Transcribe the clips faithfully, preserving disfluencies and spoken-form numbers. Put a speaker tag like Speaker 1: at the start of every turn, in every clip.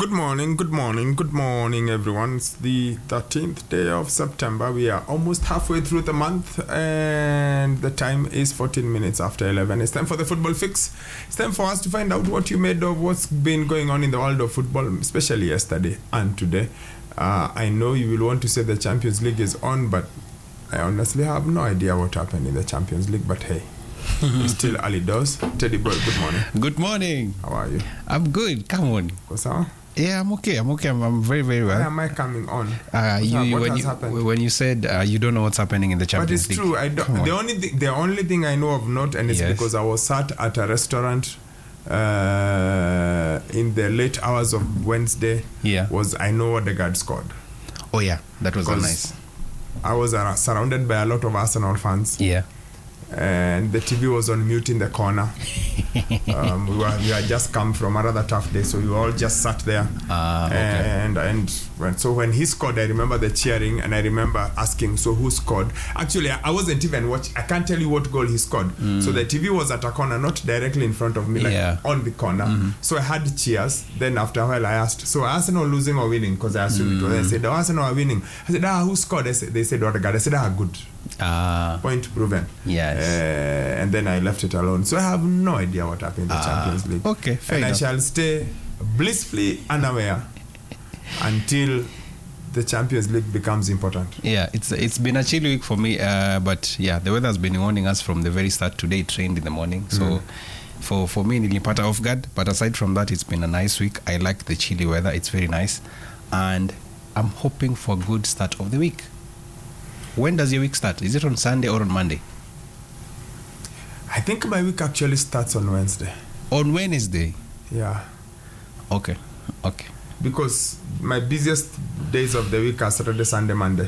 Speaker 1: Good morning, good morning, good morning, everyone. It's the thirteenth day of September. We are almost halfway through the month, and the time is fourteen minutes after eleven. It's time for the football fix. It's time for us to find out what you made of what's been going on in the world of football, especially yesterday and today. Uh, I know you will want to say the Champions League is on, but I honestly have no idea what happened in the Champions League. But hey, it's still early doors. Teddy boy, good morning.
Speaker 2: Good morning.
Speaker 1: How are you?
Speaker 2: I'm good. Come on.
Speaker 1: What's up?
Speaker 2: Yeah, I'm okay. I'm okay. I'm, I'm very, very well.
Speaker 1: Why am I coming on?
Speaker 2: Uh, you,
Speaker 1: what
Speaker 2: when,
Speaker 1: has
Speaker 2: you,
Speaker 1: happened?
Speaker 2: when you said uh, you don't know what's happening in the Champions League.
Speaker 1: But it's true. I don't, the only thing, the only thing I know of note, and it's
Speaker 2: Yes.
Speaker 1: because I was sat at a restaurant uh, in the late hours of Wednesday.
Speaker 2: Yeah.
Speaker 1: Was I know Odegaard scored?
Speaker 2: Oh yeah, that was so
Speaker 1: 'Cause
Speaker 2: nice.
Speaker 1: I was uh, surrounded by a lot of Arsenal fans.
Speaker 2: Yeah.
Speaker 1: And the T V was on mute in the corner. um, we, were, we had just come from another tough day, so we all just sat there.
Speaker 2: Ah, okay.
Speaker 1: And and when, so when he scored, I remember the cheering, and I remember asking, so who scored? Actually, I, I wasn't even watching. I can't tell you what goal he scored.
Speaker 2: Mm.
Speaker 1: So the T V was at a corner, not directly in front of me, like
Speaker 2: Yeah.
Speaker 1: on the corner.
Speaker 2: Mm-hmm.
Speaker 1: So I had cheers. Then after a while, I asked, so Arsenal losing or winning? Because I assumed it was. I said, oh, Arsenal are winning. I said, ah, who scored? I said, they said, Odegaard. I said, ah, good.
Speaker 2: Ah,
Speaker 1: Point proven.
Speaker 2: yes.
Speaker 1: Uh, and then I left it alone. So I have no idea what happened in the
Speaker 2: Ah,
Speaker 1: Champions League.
Speaker 2: okay, fair
Speaker 1: and
Speaker 2: enough.
Speaker 1: I shall stay blissfully unaware until the Champions League becomes important.
Speaker 2: Yeah, it's it's been a chill week for me, uh, but yeah, the weather's been warning us from the very start. Today it rained in the morning, so
Speaker 1: Mm.
Speaker 2: for for me, nilipata off guard. But aside from that, it's been a nice week. I like the chilly weather; it's very nice, and I'm hoping for a good start of the week. When does your week start? Is it on Sunday or on Monday?
Speaker 1: I think my week actually starts on Wednesday.
Speaker 2: On Wednesday.
Speaker 1: Yeah.
Speaker 2: Okay. Okay.
Speaker 1: Because my busiest days of the week are Saturday, Sunday, Monday.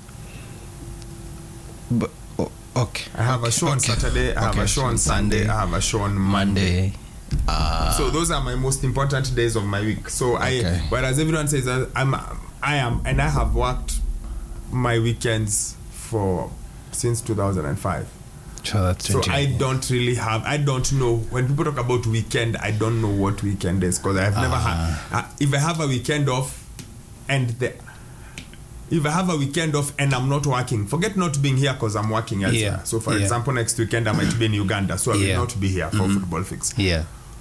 Speaker 2: But oh, okay.
Speaker 1: I have a show on
Speaker 2: Okay.
Speaker 1: Saturday, I have
Speaker 2: Okay,
Speaker 1: a show on
Speaker 2: so
Speaker 1: Sunday,
Speaker 2: Sunday,
Speaker 1: I have a show on Monday.
Speaker 2: Monday. Uh,
Speaker 1: So those are my most important days of my week. So
Speaker 2: Okay.
Speaker 1: I, whereas everyone says that I'm, I am, and I have worked my weekends for since two thousand five.
Speaker 2: so that's
Speaker 1: So
Speaker 2: twenty.
Speaker 1: I don't really have, I don't know, when people talk about weekend, I don't know what weekend is, because I've never had, uh, if I have a weekend off and the, if I have a weekend off and I'm not working, forget not being here because I'm working elsewhere.
Speaker 2: Yeah.
Speaker 1: So for
Speaker 2: Yeah.
Speaker 1: example, next weekend I might be in Uganda, so I will
Speaker 2: Yeah.
Speaker 1: not be here for
Speaker 2: Mhm.
Speaker 1: Football Fix.
Speaker 2: Yeah.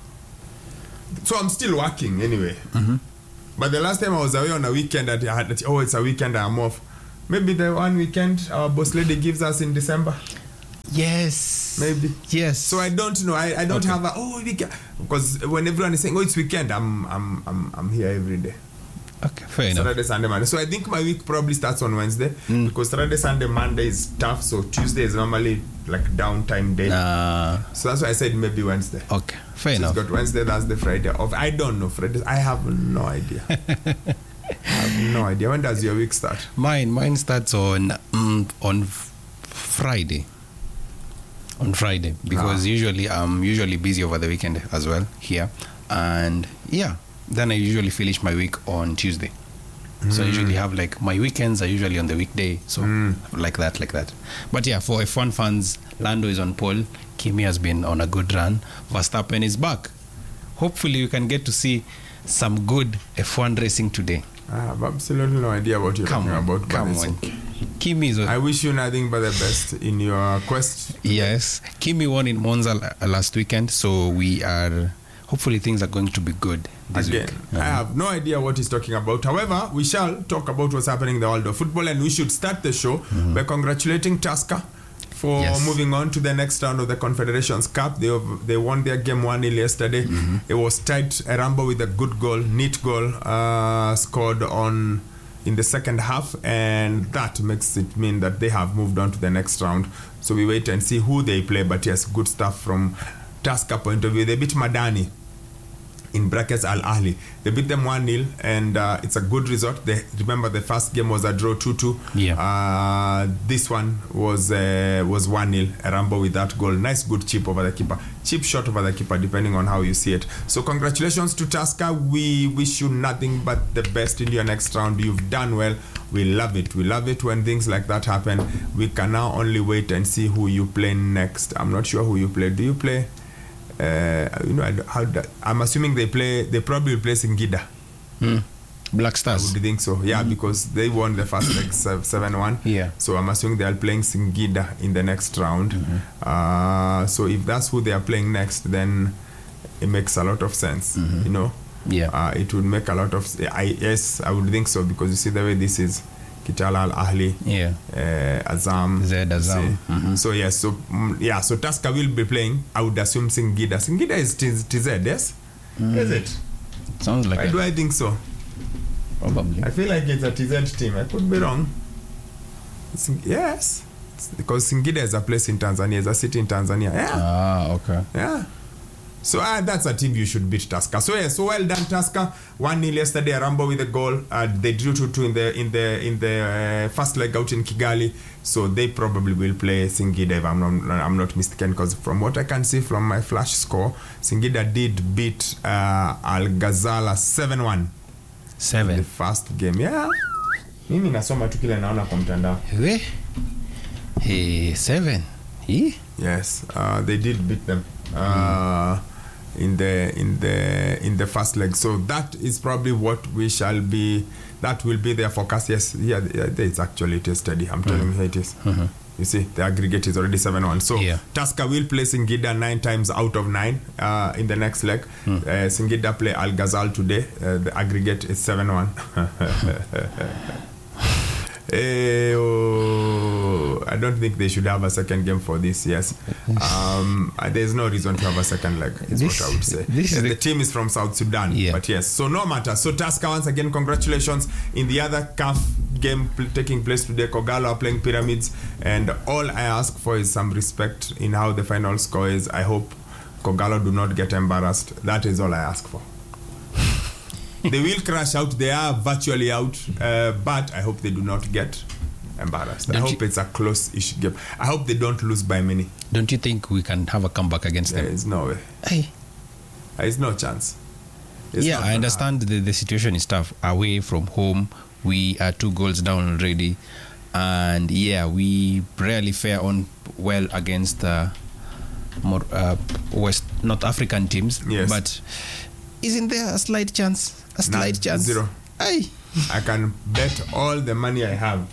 Speaker 1: So I'm still working anyway.
Speaker 2: Mm-hmm.
Speaker 1: But the last time I was away on a weekend, I had, oh, it's a weekend, I'm off. Maybe the one weekend our boss lady gives us in December.
Speaker 2: Yes.
Speaker 1: Maybe.
Speaker 2: Yes.
Speaker 1: So I don't know. I, I don't
Speaker 2: Okay.
Speaker 1: have a oh weekend, because when everyone is saying oh it's weekend, I'm I'm I'm I'm here every day.
Speaker 2: Okay, fair enough.
Speaker 1: Saturday, Sunday, Monday. So I think my week probably starts on Wednesday
Speaker 2: Mm.
Speaker 1: because Saturday, Sunday, Monday is tough. So Tuesday is normally like downtime day.
Speaker 2: Uh,
Speaker 1: So that's why I said maybe Wednesday.
Speaker 2: okay, fair
Speaker 1: So
Speaker 2: enough.
Speaker 1: it's got Wednesday, Thursday, Friday off. I don't know Friday. I have no idea. I have no idea. When does your week start?
Speaker 2: Mine, mine starts on mm, on f- Friday. On Friday, because
Speaker 1: Ah.
Speaker 2: usually I'm usually busy over the weekend as well here, and yeah, then I usually finish my week on Tuesday. So I usually have like my weekends are usually on the weekday, so
Speaker 1: Mm.
Speaker 2: like that, like that. But yeah, for F one fans, Lando is on pole. Kimi has been on a good run. Verstappen is back. Hopefully, you can get to see some good F one racing today.
Speaker 1: I have absolutely no idea what you're
Speaker 2: Come
Speaker 1: talking
Speaker 2: on,
Speaker 1: about. but
Speaker 2: come
Speaker 1: it's
Speaker 2: on.
Speaker 1: okay.
Speaker 2: Kimi is on.
Speaker 1: I wish you nothing but the best in your quest.
Speaker 2: Yes, Kimi won in Monza l- last weekend, so we are hopefully things are going to be good this
Speaker 1: Again,
Speaker 2: week.
Speaker 1: I have no idea what he's talking about. However, we shall talk about what's happening in the world of football, and we should start the show by congratulating Tusker for
Speaker 2: Yes.
Speaker 1: moving on to the next round of the Confederations Cup. They have, they won their game one nil yesterday. It was tight. Erambo with a good goal, neat goal, uh, scored on in the second half, and that makes it mean that they have moved on to the next round. So we wait and see who they play. But yes, good stuff from Tusker point of view. They beat Madani, in brackets Al Ahli. They beat them one nil, and uh, it's a good result. They remember the first game was a draw two two.
Speaker 2: Yeah.
Speaker 1: Uh, this one was uh, was one nil. Erambo with that goal. Nice good chip over the keeper. Chip shot over the keeper, depending on how you see it. So congratulations to Tusker. We wish you nothing but the best in your next round. You've done well. We love it. We love it when things like that happen. We can now only wait and see who you play next. I'm not sure who you play. Do you play? Uh, you know, I, how that, I'm assuming they play. They probably play Singida.
Speaker 2: Mm. Black
Speaker 1: I
Speaker 2: Stars.
Speaker 1: would think so. Yeah, mm. because they won the first leg seven one.
Speaker 2: Yeah.
Speaker 1: So I'm assuming they are playing Singida in the next round. Mm-hmm. Uh, so if that's who they are playing next, then it makes a lot of sense. Mm-hmm. You know.
Speaker 2: Yeah.
Speaker 1: Uh, it would make a lot of. I yes, I would think so, because you see the way this is. Kitala Al Ahli,
Speaker 2: yeah,
Speaker 1: uh, Azam,
Speaker 2: Zed Azam. Mm-hmm.
Speaker 1: So yes, so mm, yeah, so Tusker will be playing. I would assume Singida. Singida is T Z, yes, mm. is it?
Speaker 2: Sounds like.
Speaker 1: Why
Speaker 2: it.
Speaker 1: do I think so?
Speaker 2: Probably.
Speaker 1: I feel like it's a T Z team. I could be wrong. Sing- yes, it's because Singida is a place in Tanzania, is a city in Tanzania. Yeah.
Speaker 2: Ah, okay.
Speaker 1: Yeah. So uh, that's a team you should beat, Tusker. So yeah, so well done, Tusker. one nil yesterday, Rambo with a goal. Uh, they drew two two in the in the in the uh, first leg out in Kigali. So they probably will play Singida if I'm not I'm not mistaken, because from what I can see from my flash score, Singida did beat uh, Al Ghazala seven one.
Speaker 2: Seven.
Speaker 1: In the first game. Yeah. Mimi nasoma tu kile naona kwa mtandao.
Speaker 2: We? Hey, seven. He?
Speaker 1: Yes, uh, they did beat them. Uh, mm. in the in the in the first leg, so that is probably what we shall be, that will be their forecast. Yes, yeah, yeah, it's actually it is steady. I'm telling mm. you it is. Mm-hmm. You see, the aggregate is already seven one. So yeah. Tusker will play Singida nine times out of nine uh, in the next leg. Mm. Uh, Singida play Al Ghazal today. Uh, the aggregate is seven one. Hey, oh, I don't think they should have a second game for this. Yes, um, there's no reason to have a second leg. Is this, what I would say. This is the, the team is from South Sudan, yeah. But yes, so no matter. So Tusker, once again, congratulations in the other C A F game pl- taking place today. Kogalo are playing Pyramids, and all I ask for is some respect in how the final score is. I hope Kogalo do not get embarrassed. That is all I ask for. They will crash out. They are virtually out, uh, but I hope they do not get embarrassed. Don't I hope you, it's a close-ish game. I hope they don't lose by many.
Speaker 2: Don't you think we can have a comeback against
Speaker 1: there
Speaker 2: them?
Speaker 1: There is no way.
Speaker 2: Hey.
Speaker 1: There is no chance. It's
Speaker 2: yeah, I understand the, the situation is tough. Away from home, we are two goals down already. And yeah, we rarely fare on well against uh, more uh, West North African teams.
Speaker 1: Yes.
Speaker 2: But isn't there a slight chance? A slight
Speaker 1: Not
Speaker 2: chance.
Speaker 1: Zero.
Speaker 2: Aye.
Speaker 1: I can bet all the money I have.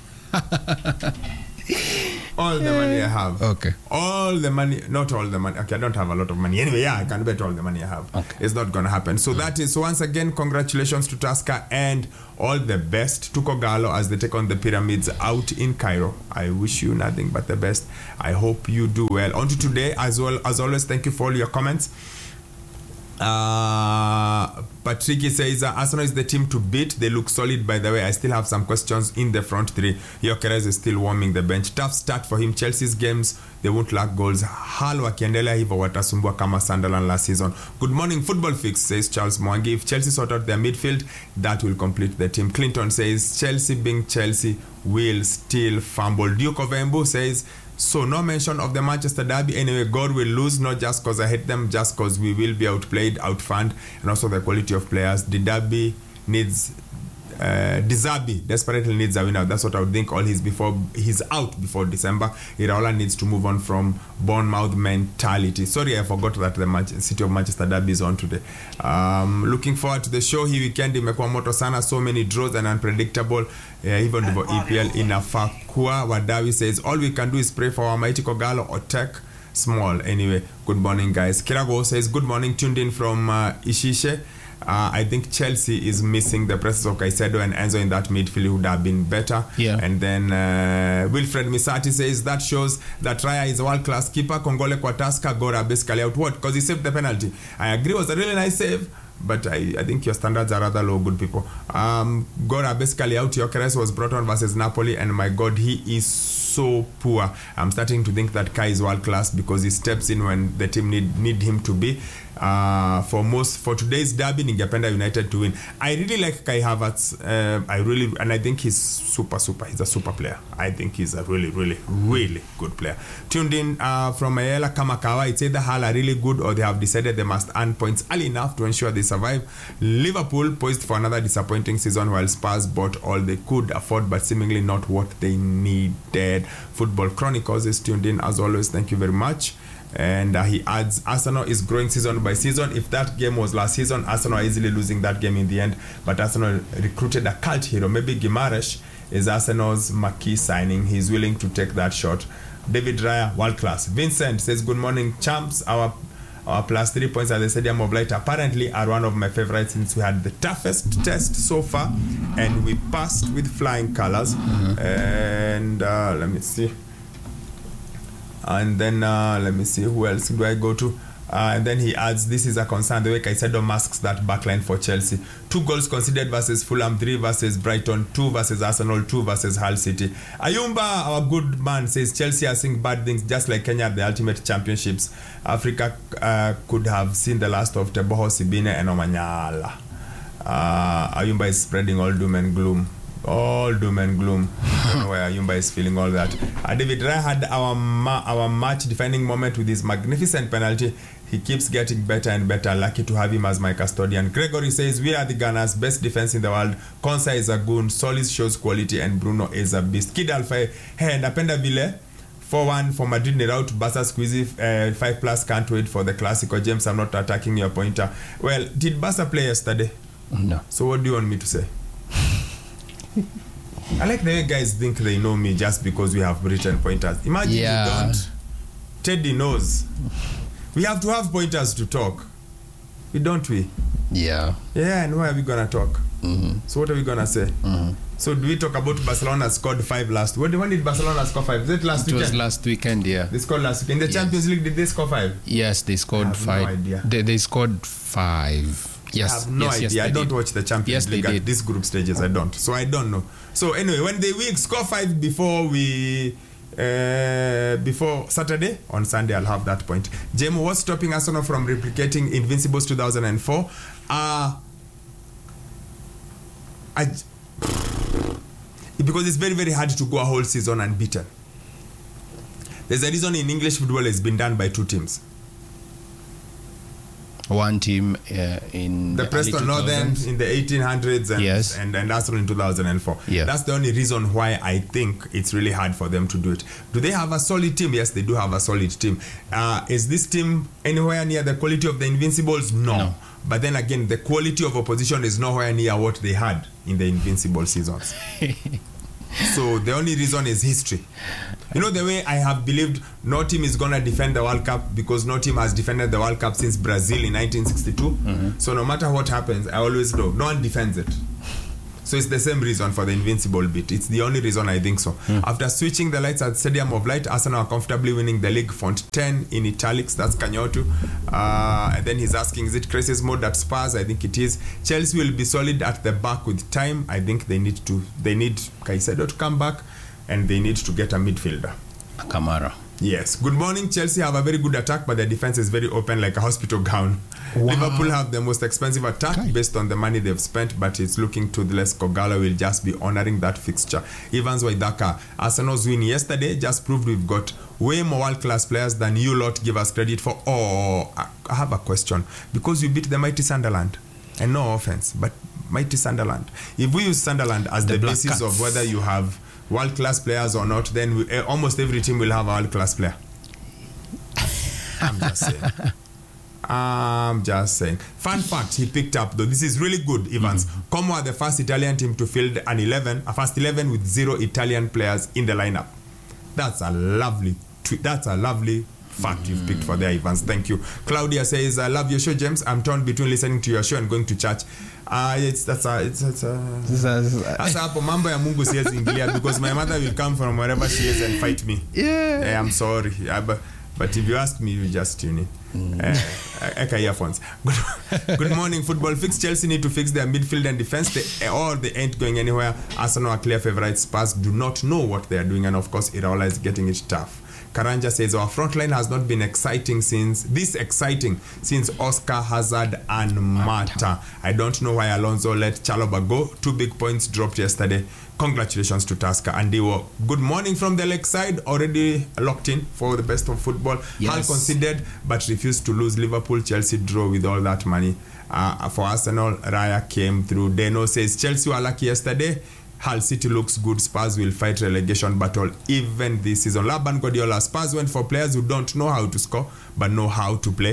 Speaker 1: all the money I have.
Speaker 2: Okay.
Speaker 1: All the money, not all the money. Okay, I don't have a lot of money. Anyway, yeah, I can bet all the money I have.
Speaker 2: Okay.
Speaker 1: It's not going to happen. So mm. that is, so once again, congratulations to Tusker and all the best to Kogalo as they take on the Pyramids out in Cairo. I wish you nothing but the best. I hope you do well. On to today, as well as always, thank you for all your comments. Uh, Patricky says uh, Arsenal is the team to beat. They look solid, by the way. I still have some questions in the front three. Gyökeres is still warming the bench. Tough start for him. Chelsea's games, they won't lack goals. Hull wakiendelea hivyo watasumbua kama Sunderland last season. Good morning, Football Fix, says Charles Mwangi. If Chelsea sort out their midfield, that will complete the team. Clinton says Chelsea being Chelsea will still fumble. Duke of Embu says, so no mention of the Manchester derby. Anyway, God will lose, not just because I hate them, just because we will be outplayed, outfanned, and also the quality of players. The derby needs, uh, Dizabi desperately needs a winner. That's what I would think. All he's before he's out before December. Iraola needs to move on from Bournemouth mentality. Sorry, I forgot that the Man- City of Manchester derby is on today. Um, looking forward to the show. Hii weekend imekuwa moto sana, so many draws and unpredictable. Yeah, even the E P L inafaa kuwa. Wadawi says all we can do is pray for our mighty Kogalo or tech small. Anyway, good morning, guys. Kirago says good morning, tuned in from uh, Ishishe. Uh, I think Chelsea is missing the presence of Caicedo and Enzo in that midfield, would have been better.
Speaker 2: Yeah.
Speaker 1: And then uh, Wilfred Misati says that shows that Raya is a world-class keeper. Kongole kwa Tusker, Gora basically out. What? Because he saved the penalty. I agree, it was a really nice save. But I, I think your standards are rather low, good people. Um, Gora basically out. Gyökeres was brought on versus Napoli, and my God, he is so poor. I'm starting to think that Kai is world class because he steps in when the team need need him to be. Uh, for most for today's derby, ningependa United to win. I really like Kai Havertz. Uh, I really and I think he's super super. He's a super player. I think he's a really really really good player. Tuned in uh, from Ayala Kamakawa. It's either Hull are really good or they have decided they must earn points early enough to ensure they survive. Liverpool poised for another disappointing season, while Spurs bought all they could afford, but seemingly not what they needed. Football Chronicles is tuned in as always. Thank you very much. And uh, he adds, Arsenal is growing season by season. If that game was last season, Arsenal are easily losing that game in the end. But Arsenal recruited a cult hero. Maybe Gimaresh is Arsenal's marquee signing. He's willing to take that shot. David Raya, world class. Vincent says, good morning, champs. Our our plus three points at the Stadium of Light apparently are one of my favorites since we had the toughest test so far. And we passed with flying colors. Mm-hmm. And uh, let me see. And then uh, let me see, who else do I go to? Uh, and then he adds, this is a concern. The way Caicedo masks that backline for Chelsea. Two goals conceded versus Fulham, three versus Brighton, two versus Arsenal, two versus Hull City. Ayumba, our good man, says Chelsea are seeing bad things just like Kenya at the Ultimate Championships. Africa uh, could have seen the last of Teboho, Sibine, and Omanyala. Uh, Ayumba is spreading all doom and gloom. All doom and gloom. I don't know where Ayumba is feeling all that. Uh, David Raya had our ma- our match-defining moment with his magnificent penalty. He keeps getting better and better. Lucky to have him as my custodian. Gregory says, we are the Gunners, best defense in the world. Konsa is a goon, Solis shows quality, and Bruno is a beast. Kid Alpha, hey, napenda vile. four one for Madrid ni route, Barca squeezy, uh, five plus, can't wait for the Clasico. James, I'm not attacking your pointer. Well, did Barca play yesterday?
Speaker 2: No.
Speaker 1: So what do you want me to say? I like the way guys think they know me just because we have written pointers. Imagine yeah. you don't. Teddy knows. We have to have pointers to talk. We don't we?
Speaker 2: Yeah.
Speaker 1: Yeah, and why are we gonna talk?
Speaker 2: Mm-hmm.
Speaker 1: So what are we gonna say?
Speaker 2: Mm-hmm.
Speaker 1: So do we talk about Barcelona scored five last? When, when did Barcelona score five? Was it last
Speaker 2: it
Speaker 1: weekend?
Speaker 2: It was last weekend, yeah.
Speaker 1: They scored last weekend. In the
Speaker 2: yes.
Speaker 1: Champions League, did they score five?
Speaker 2: Yes, they scored
Speaker 1: I have
Speaker 2: five.
Speaker 1: No idea.
Speaker 2: They, they scored five. Yes.
Speaker 1: I have no
Speaker 2: yes,
Speaker 1: idea.
Speaker 2: yes,
Speaker 1: I don't
Speaker 2: did.
Speaker 1: watch the Champions
Speaker 2: yes,
Speaker 1: League
Speaker 2: at
Speaker 1: these group stages. I don't. So I don't know. So anyway, when they week score five before we uh, before Saturday, on Sunday I'll have that point. Jemo, what's stopping Arsenal from replicating Invincibles two thousand four? Uh, I, because it's very very hard to go a whole season unbeaten. There's a reason in English football it's been done by two teams.
Speaker 2: One team uh, in
Speaker 1: the, the Preston Northern in the eighteen hundreds and,
Speaker 2: yes.
Speaker 1: and, and Arsenal in two thousand four.
Speaker 2: Yeah.
Speaker 1: That's the only reason why I think it's really hard for them to do it. Do they have a solid team? Yes, they do have a solid team. Uh, is this team anywhere near the quality of the Invincibles? No. no. But then again, the quality of opposition is nowhere near what they had in the Invincible seasons. So the only reason is history. You know the way I have believed no team is going to defend the World Cup because no team has defended the World Cup since Brazil in nineteen sixty-two. Mm-hmm. So no matter what happens, I always know no one defends it. So it's the same reason for the Invincible bit. It's the only reason I think so. Mm. After switching the lights at Stadium of Light, Arsenal are comfortably winning the league. Font ten in italics, that's Kanyotu. Uh, and then he's asking, is it crisis mode at Spurs? I think it is. Chelsea will be solid at the back with time. I think they need to, they need Caicedo to come back and they need to get a midfielder.
Speaker 2: Kamara.
Speaker 1: Yes. Good morning. Chelsea have a very good attack, but their defense is very open like a hospital gown. Wow. Liverpool have the most expensive attack okay. based on the money they've spent, but it's looking toothless. Kogala will just be honoring that fixture. Evans Waidaka. Arsenal's win yesterday just proved we've got way more world-class players than you lot give us credit for. Oh, I have a question. Because you beat the mighty Sunderland, and no offense, but mighty Sunderland. If we use Sunderland as the, the basis Cats. Of whether you have world-class players or not, then we, uh, almost every team will have a world-class player. I'm just saying. I'm just saying. Fun fact, he picked up, though. This is really good, Evans. Mm-hmm. Como are the first Italian team to field an eleven, a first eleven with zero Italian players in the lineup. That's a lovely, tw- that's a lovely fact mm-hmm. you've picked for there, Evans. Thank you. Claudia says, I love your show, James. I'm torn between listening to your show and going to church. Ah, uh, it's that's a it's it's a that's hapo mambo ya Mungu siwezi ingilia because my mother will come from wherever she is and fight me.
Speaker 2: Yeah.
Speaker 1: Hey, I'm sorry. Yeah, but, but if you ask me, you just tune in. Mm. Uh, Eka earphones. Good, good morning, Football Fix. Chelsea need to fix their midfield and defense. They, or they ain't going anywhere. Arsenal are clear favourites. Spurs do not know what they are doing, and of course, Iraola is getting it tough. Karanja says our front line has not been exciting since this exciting since Oscar, Hazard and Mata. I don't know why Alonso let Chalobah go. Two big points dropped yesterday. Congratulations to Tusker and Dewo. Good morning from the lakeside. Already locked in for the best of football. Yes. Hull conceded but refused to lose. Liverpool, Chelsea draw with all that money. Uh, for Arsenal, Raya came through. Deno says Chelsea were lucky yesterday. Hull City looks good. Spurs will fight relegation battle even this season. Laban Guardiola, Spurs went for players who don't know how to score but know how to play.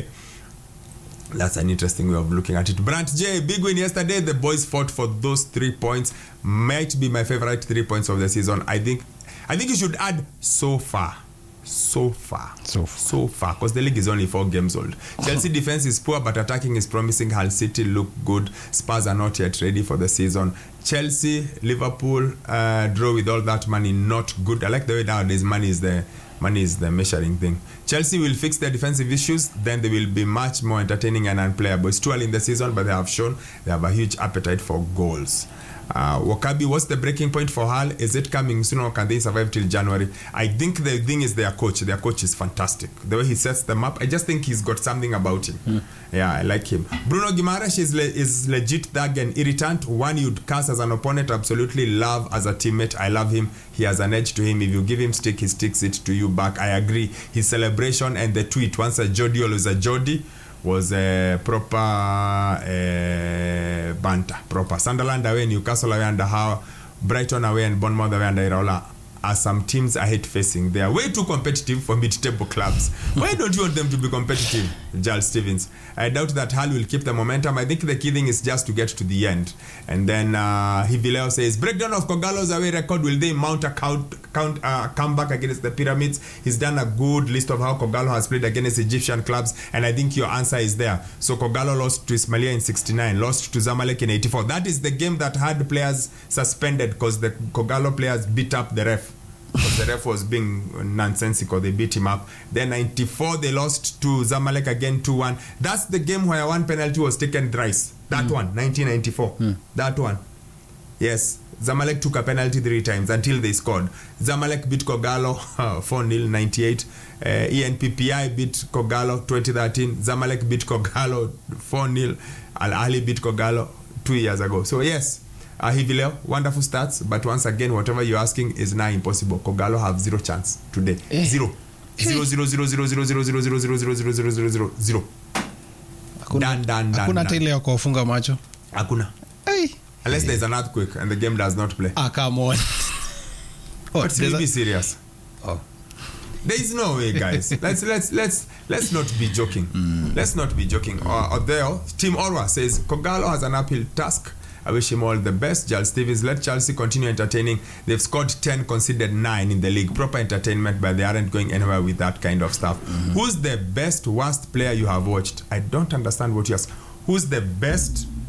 Speaker 1: That's an interesting way of looking at it. Brant J, big win yesterday. The boys fought for those three points. Might be my favorite three points of the season. I think I think you should add so far. So far.
Speaker 2: So far.
Speaker 1: So far. Because the league is only four games old. Chelsea defense is poor, but attacking is promising. Hull City look good. Spurs are not yet ready for the season. Chelsea, Liverpool, uh, draw with all that money, not good. I like the way nowadays money is the money is the measuring thing. Chelsea will fix their defensive issues, then they will be much more entertaining and unplayable. It's too early in the season, but they have shown they have a huge appetite for goals. Uh, Wakabi, what's the breaking point for Hull? Is it coming soon or can they survive till January? I think the thing is their coach. Their coach is fantastic. The way he sets them up, I just think he's got something about him. Mm. Yeah, I like him. Bruno Guimaraes is, le- is legit thug and irritant. One you'd cast as an opponent, absolutely love as a teammate. I love him. He has an edge to him. If you give him stick, he sticks it to you back. I agree. His celebration and the tweet, once a Jody, always a Jody, was a proper uh, banter, proper. Sunderland away, Newcastle away under Howe, Brighton away and Bournemouth away under Iraola are some teams I hate facing. They are way too competitive for mid-table clubs. Why don't you want them to be competitive, Giles Stevens? I doubt that Hull will keep the momentum. I think the key thing is just to get to the end. And then uh, Hivileo says, breakdown of Kogalo's away record. Will they mount a count, count, uh, comeback against the Pyramids? He's done a good list of how Kogalo has played against Egyptian clubs, and I think your answer is there. So Kogalo lost to Ismailia in sixty-nine, lost to Zamalek in eighty-four. That is the game that had players suspended because the Kogalo players beat up the ref. Because the ref was being nonsensical, they beat him up. Then ninety-four, they lost to Zamalek again two one. That's the game where one penalty was taken thrice. That mm. one, nineteen ninety-four. Mm. That one. Yes, Zamalek took a penalty three times until they scored. Zamalek beat Kogalo four nil, ninety-eight. Uh, E N P P I beat Kogalo twenty thirteen. Zamalek beat Kogalo four nil. Al Ahly beat Kogalo two years ago. So yes, Uh, Hivileo, wonderful stats, but once again, whatever you're asking is now impossible. Kogalo have zero chance today.
Speaker 2: Eh.
Speaker 1: Zero. Zero, zero, zero, zero, zero, zero, zero, zero, zero, zero, zero, zero, zero, zero, zero. Dan, dan, dan,
Speaker 2: hakuna hata ile ya kuwafunga macho.
Speaker 1: Hakuna.
Speaker 2: Hey.
Speaker 1: Unless there's an earthquake and the game does not play.
Speaker 2: Ah, come on.
Speaker 1: Oh, but let's be serious.
Speaker 2: Oh.
Speaker 1: There is no way, guys. let's let's let's let's not be joking. Mm. Let's not be joking. Or, or there, Team Orwa says Kogalo has an uphill task. I wish him all the best. Giles Stevens, let Chelsea continue entertaining. They've scored ten, conceded nine in the league. Proper entertainment, but they aren't going anywhere with that kind of stuff. Mm-hmm. Who's the best, worst player you have watched? I don't understand what you're asking. Who's the best